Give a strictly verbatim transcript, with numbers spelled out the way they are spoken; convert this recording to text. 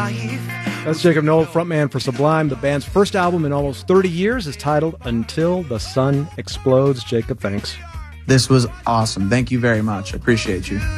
That's Jacob Noll, frontman for Sublime. The band's first album in almost thirty years is titled Until the Sun Explodes. Jacob, thanks. This was awesome. Thank you very much. I appreciate you.